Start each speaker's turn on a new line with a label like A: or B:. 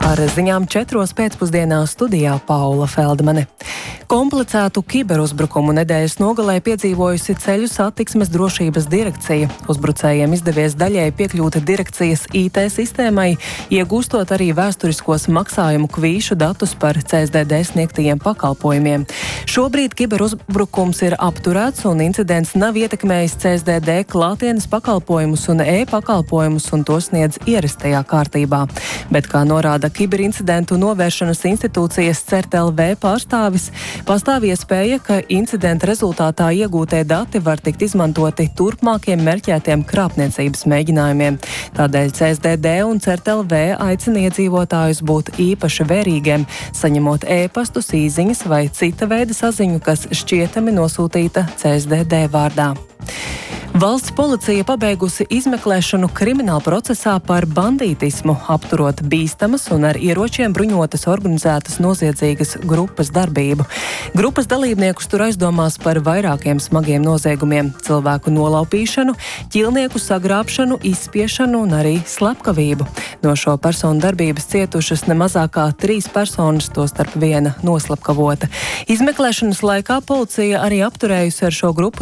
A: Ar ziņām 4 pēcpusdienā studijā Paula Feldmane. Komplicētu kiberuzbrukumu nedēļas nogalē piedzīvojusi Ceļu satiksmes drošības direkcija. Uzbrucējiem izdevies daļēji piekļūt direkcijas IT sistēmai, iegūstot arī vēsturiskos maksājumu kvīšu datus par CSDD sniegtajiem pakalpojumiem. Šobrīd kiberuzbrukums ir apturēts un incidents nav ietekmējis CSDD klātienes pakalpojumus un e-pakalpojumus un to sniedz ierastajā kārtībā. Bet, kā norāda kiberincidentu novēršanas institūcijas CERT-LV pārstāvis, pastāv iespēja, ka incidenta rezultātā iegūtie dati var tikt izmantoti turpmākiem mērķētiem krāpniecības mēģinājumiem. Tādēļ CSDD un CERT-LV aicina iedzīvotājus būt īpaši vērīgiem, saņemot e-pastus, īziņas vai cita veida saziņu, kas šķietami nosūtīta CSDD vārdā. Valsts policija pabeigusi izmeklēšanu krimināla procesā par bandītismu, apturot bīstamas un ar ieročiem bruņotas organizētas noziedzīgas grupas darbību. Grupas dalībniekus tur aizdomās par vairākiem smagiem noziegumiem - cilvēku nolaupīšanu, ķilnieku sagrābšanu, izspiešanu un arī slepkavību. No šo personu darbības cietušas nemazāk kā 3 personas, tostarp viena noslepkavota. Izmeklēšanas laikā policija arī apturējusi ar šo grupu